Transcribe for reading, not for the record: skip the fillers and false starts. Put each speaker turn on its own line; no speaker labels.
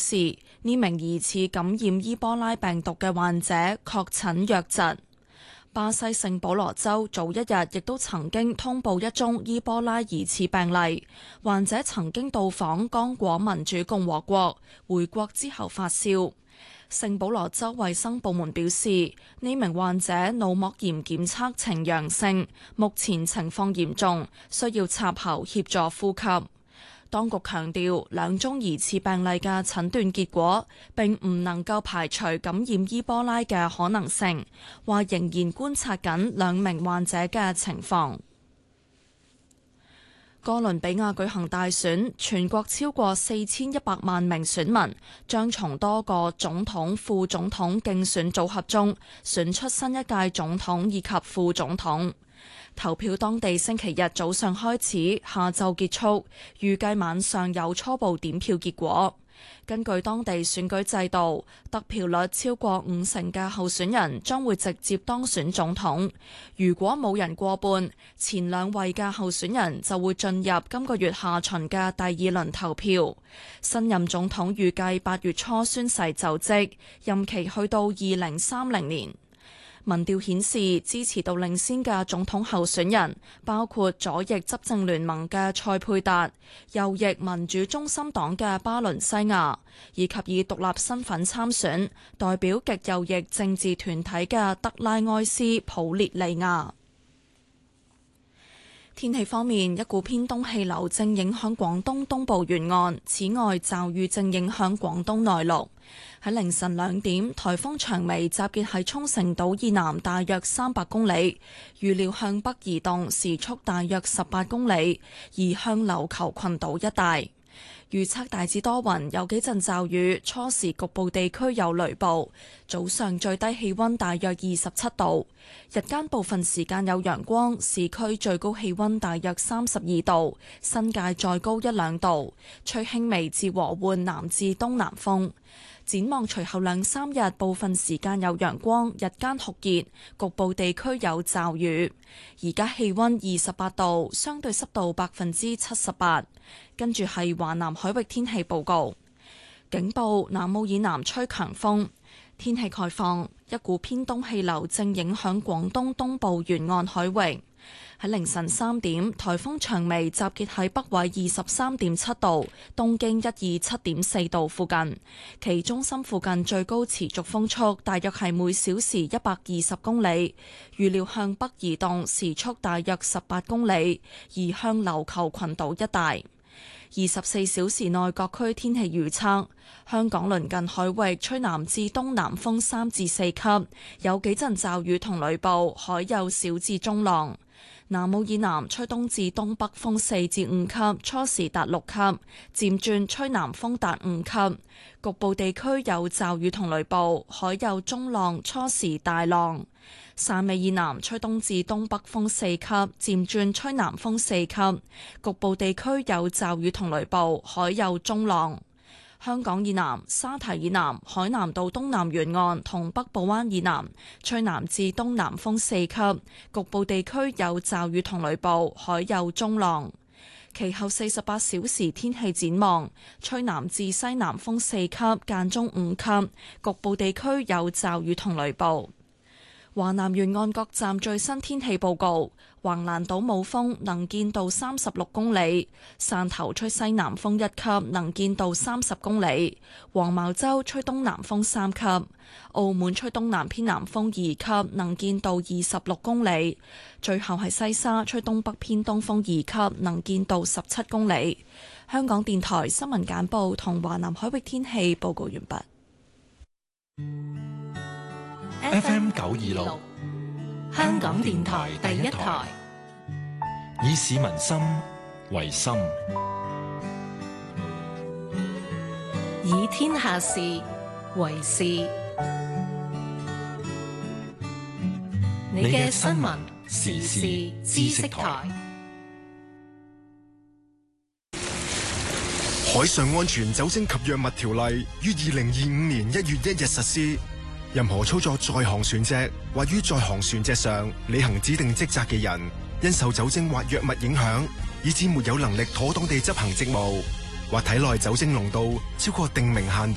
示，呢名疑似感染伊波拉病毒嘅患者確診瘧疾。巴西聖保羅州早一日亦都曾經通報一宗伊波拉疑似病例，患者曾經到訪剛果民主共和國，回國之後發燒。聖保羅州衛生部門表示，呢名患者腦膜炎檢測呈陽性，目前情況嚴重，需要插喉協助呼吸。當局強調，兩宗疑似病例嘅診斷結果並唔能夠排除感染伊波拉嘅可能性，話仍然觀察緊兩名患者嘅情況。哥倫比亞舉行大選，全國超過4100萬名選民將從多個總統、副總統競選組合中選出新一屆總統以及副總統。投票當地星期日早上開始，下晝結束，預計晚上有初步點票結果。根據當地選舉制度，得票率超過50%嘅候選人將會直接當選總統。如果冇人過半，前兩位嘅候選人就會進入今個月下旬嘅第二輪投票。新任總統預計8月初宣誓就職，任期去到2030年。民調顯示，支持度領先嘅總統候選人包括左翼執政聯盟嘅塞佩達、右翼民主中心黨嘅巴倫西亞，以及以獨立身份參選、代表極右翼政治團體嘅德拉埃斯普列利亞。天氣方面，一股偏東氣流正影響廣東東部沿岸，此外驟雨正影響廣東內陸。喺凌晨2點，颱風長眉集結喺沖繩島以南大約300公里，預料向北移動，時速大約18公里，移向琉球群島一帶。預測大致多雲，有幾陣驟雨，初時局部地區有雷暴。早上最低氣溫大約27度，日間部分時間有陽光，市區最高氣溫大約32度，新界再高1-2度，吹輕微至和緩南至東南風。展望隨後2-3日，部分時間有陽光，日間酷熱，局部地區有驟雨。而家氣溫28度，相對濕度78%。跟住係華南海域天氣報告，警報：南澳以南吹強風，天氣概況，一股偏東氣流正影響廣東東部沿岸海域。喺凌晨3點，颱風長眉集結喺北緯23.7度、東經127.4度附近，其中心附近最高持續風速大約係每小時120公里，預料向北移動，時速大約18公里，移向琉球群島一帶。24小時內各區天氣預測：香港鄰近海域吹南至東南風3至4級，有幾陣驟雨同雷暴，海有小至中浪。南澳以南吹東至東北風4至5級，初時達6級，漸轉吹南風達5級，局部地區有驟雨同雷暴，海有中浪，初時大浪。汕尾以南吹東至東北風4級，漸轉吹南風4級，局部地區有驟雨同雷暴，海有中浪。香港以南、沙堤以南、海南島東南沿岸同北部灣以南吹南至東南風4級，局部地區有驟雨同雷暴，海有中浪。其後48小時天氣展望：吹南至西南風4級，間中5級，局部地區有驟雨同雷暴。華南沿岸各站最新天氣報告：橫瀾島冇風，能見度36公里；汕頭吹西南風1級，能見度30公里；黃茅洲吹東南風3級；澳門吹東南偏南風2級，能見度26公里；最後係西沙吹東北偏東風2級，能見度17公里。香港電台新聞簡報同華南海域天氣報告完畢。
FM 926，香港電台第一台，以市民心為心，
以天下事為事。你嘅新聞時事知識台。
海上安全酒精及藥物條例於2025年1月1日實施。任何操作在航船隻或於在航船隻上履行指定職責嘅人，因受酒精或藥物影響，以致沒有能力妥當地執行職務，或體內酒精濃度超過定明限度。